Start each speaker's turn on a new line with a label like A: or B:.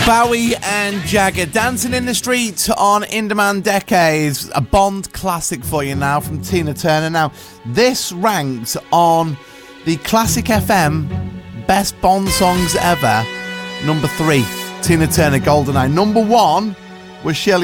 A: Bowie and Jagger, Dancing in the Street on In Demand Decades, a Bond classic for you now from Tina Turner. Now, this ranks on the Classic FM Best Bond Songs Ever, number 3, Tina Turner, GoldenEye. Number 1 was Shirley